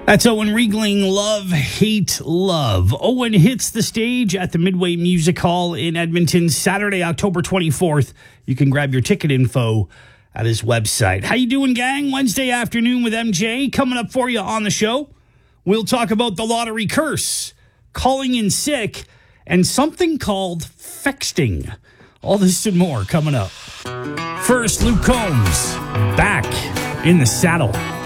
That's Owen Riegling, Love, Hate, Love. Owen hits the stage at the Midway Music Hall in Edmonton Saturday, October 24th. You can grab your ticket info at his website. How you doing, gang? Wednesday afternoon with MJ. Coming up for you on the show, we'll talk about the lottery curse, calling in sick, and something called fexting. All this and more coming up. First, Luke Combs, back in the saddle.